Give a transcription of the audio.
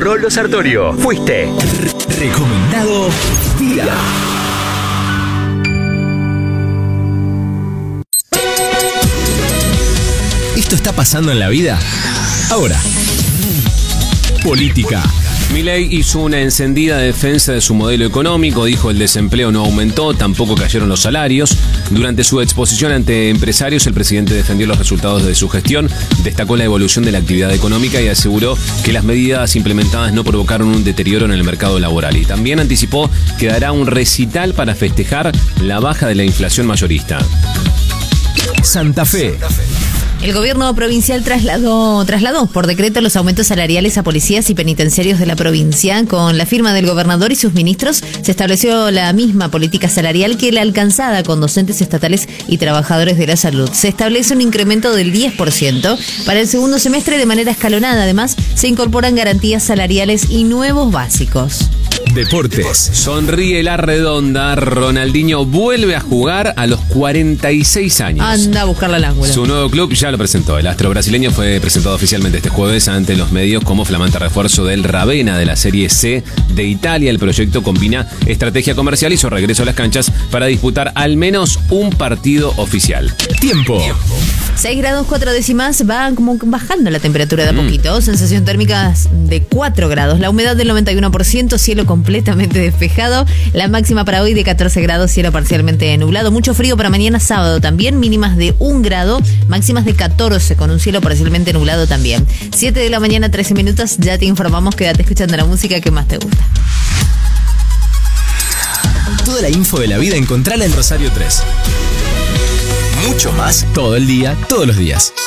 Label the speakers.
Speaker 1: Rolo Sartorio. Fuiste recomendado día.
Speaker 2: ¿Esto está pasando en la vida? Ahora. Política.
Speaker 3: Milei hizo una encendida defensa de su modelo económico, dijo el desempleo no aumentó, tampoco cayeron los salarios. Durante su exposición ante empresarios, el presidente defendió los resultados de su gestión, destacó la evolución de la actividad económica y aseguró que las medidas implementadas no provocaron un deterioro en el mercado laboral. Y también anticipó que dará un recital para festejar la baja de la inflación mayorista.
Speaker 2: Santa Fe.
Speaker 4: El gobierno provincial trasladó por decreto los aumentos salariales a policías y penitenciarios de la provincia. Con la firma del gobernador y sus ministros se estableció la misma política salarial que la alcanzada con docentes estatales y trabajadores de la salud. Se establece un incremento del 10% para el segundo semestre de manera escalonada. Además, se incorporan garantías salariales y nuevos básicos.
Speaker 2: Deportes.
Speaker 3: Sonríe la redonda. Ronaldinho vuelve a jugar a los 46 años.
Speaker 4: Anda a buscarla al ángulo.
Speaker 3: Su nuevo club ya lo presentó. El astro brasileño fue presentado oficialmente este jueves ante los medios como flamante refuerzo del Ravenna de la Serie C de Italia. El proyecto combina estrategia comercial y su regreso a las canchas para disputar al menos un partido oficial.
Speaker 2: Tiempo.
Speaker 4: 6 grados 4 décimas, va como bajando la temperatura de a poquito. Sensación térmica de 4 grados. La humedad del 91%, cielo completamente despejado. La máxima para hoy de 14 grados, cielo parcialmente nublado. Mucho frío para mañana sábado también, mínimas de 1 grado, máximas de 14 con un cielo parcialmente nublado también. 7 de la mañana, 13 minutos, ya te informamos, quédate escuchando la música que más te gusta.
Speaker 2: Toda la info de la vida encontrala en Rosario 3. Mucho más todo el día, todos los días.